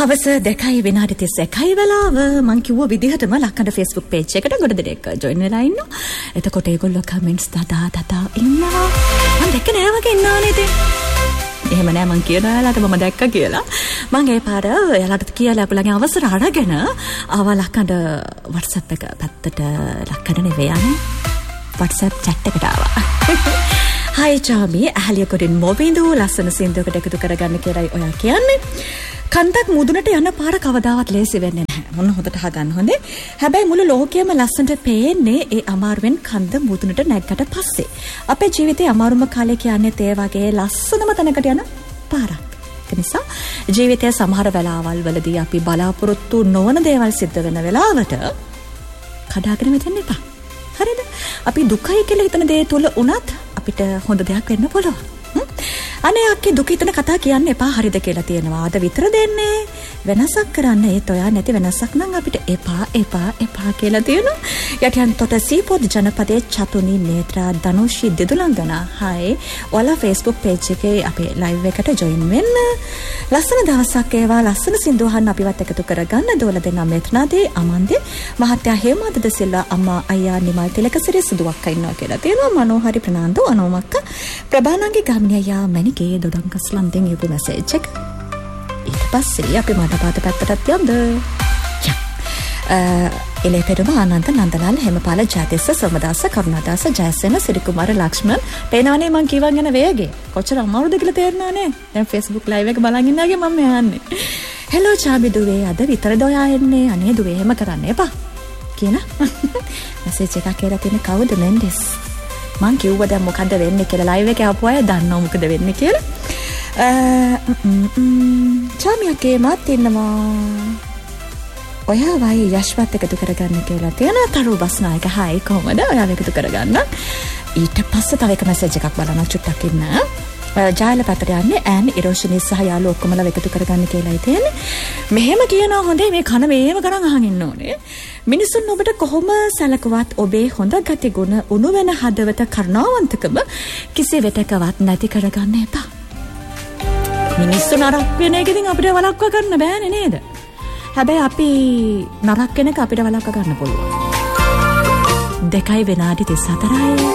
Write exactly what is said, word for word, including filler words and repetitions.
හවස දෙකයි විනාඩි තිස් එකයි වෙලාව මං කිව්ව විදිහටම ලක්කඩ Facebook page එකට ගොඩ දෙනෙක් join වෙලා ඉන්නවා. එතකොට ඒගොල්ලෝ comments දදා දදා ඉන්නවා. මං දැක්ක නෑ වගේ ඉන්නවනේ ඉතින්. එහෙම නෑ මං කියන ඔයාලට මම දැක්ක කියලා. මං ඒ පාර ඔයාලට කියලා අපලගේ අවසර අරගෙන ආව ලක්කඩ WhatsApp එක පැත්තට ලක්කඩ නෙවෙයි යන්නේ. WhatsApp chat එකට ආවා. Hi Chami, ahliya kodin movindu ලස්සන සින්දුවකට එකතු කරගන්න කියලායි ඔයා කියන්නේ. කන්දක් මුදුනට යන පාර කවදාවත් ලේසි වෙන්නේ නැහැ. මොන හොදට හදන්න හොඳේ. හැබැයි මුළු ලෝකයම ලස්සනට පේන්නේ ඒ අමාරුවෙන් කන්ද මුදුනට නැග්ගට පස්සේ. අපේ ජීවිතේ අමාරුම කාලේ කියන්නේ ඒ වගේ ලස්සනම තැනකට යන පාරක්. ඒ නිසා ජීවිතයේ සමහර වෙලාවල් වලදී අපි බලාපොරොත්තු නොවන දේවල් සිද්ධ වෙන වෙලාවට කඩාගෙන මෙතෙන් එපා. හරිද? අපි දුකයි කියලා හිතන දේ තුල උනත් අපිට හොඳ දෙයක් වෙන්න පුළුවන්. අනේ අක්කේ දුක හිතන කතා කියන්න එපා හරිද කියලා තියෙනවා. අද විතර දෙන්නේ වෙනසක් කරන්න ඒත් ඔයා නැති වෙනසක් නම් අපිට එපා එපා එපා කියලා තියෙනවා. යටියන් තොට සීපොත් ජනපදයේ චතුනි නේත්‍රා ධනුෂි දෙදුලංගනා හයි ඔයාලා Facebook page එකේ අපේ live එකට join වෙන්න. ලස්සන දවසක් ඒවා ලස්සන සින්දුවහන් අපිවත් එකතු කරගන්න දෝල දෙනා මෙත්නාදී අමන්දේ මහත්තයා හේමාද දසිල්ලා අම්මා අයියා නිමල් තිලකසිරි සුදුවක් ඉන්නවා කියලා තියෙනවා. මනෝහරි ප්‍රනාන්දු අනෝමක්ක ප්‍රබානංගි ගාමිනියා මැනිකේ දොඩංගස් ලන්දෙන් යපු message එක. ඊට පස්සේ අපි මඩපාත පැත්තටත් යන්න. යා. එලේ පෙරම ආනන්ද නන්දලාල් හැමපාල ජයතිස්ස සෝමදාස කරුණාදාස ජයසේන සිරිකුමාර ලක්ෂ්මන් පේනවනේ මං කියවන් යන වේගේ. කොච්චර අමාරුද කියලා තේරෙනවනේ. දැන් Facebook live එක බලන් ඉන්නාගේ මම යන්නේ. හෙලෝ චාබි දුවේ අද විතරද ඔයා එන්නේ? අනේ දුවේ එහෙම කරන්න එපා. කියන message එකක් කියලා තියෙන කවුද මෙන්ඩිස්? මං කිව්වා දැන් මොකද්ද වෙන්නේ කියලා ලයිව් එකේ ආපු අය දන්නව මොකද වෙන්නේ කියලා. චාමියගේ මාත් ඉන්නවා. ඔයා වයි යශ්වත් එකතු කරගන්න කියලා තියෙන තරු බස්නායක හයි කොහමද ඔයාව එකතු කරගන්න. ඊට පස්සේ තව එක මැසේජ් එකක් බලන්න චුට්ටක් ඉන්න. ජායල පැත්තට යන්නේ ඈන් ඉරෝෂිනී සහ යාළු ඔක්කොමලා එකතු කරගන්න කියලායි තියෙන්නේ. මෙහෙම කියනවා හොඳේ මේ කන මේව ගණන් අහන් ඉන්න ඕනේ. මිනිසුන් ඔබට කොහොම සැලකුවත් ඔබේ හොඳ ගති ගුණ උණු වෙන හදවත කරුණාවන්තකම කිසි වෙතකවත් නැති කරගන්න එපා. මිනිස්සු නරක වෙන එක ඉතින් අපිට වළක්වා ගන්න බෑනේ නේද? හැබැයි අපි නරක කෙනෙක් අපිට වළක්වා ගන්න පුළුවන්. දෙකයි විනාඩි තිස් හතරයි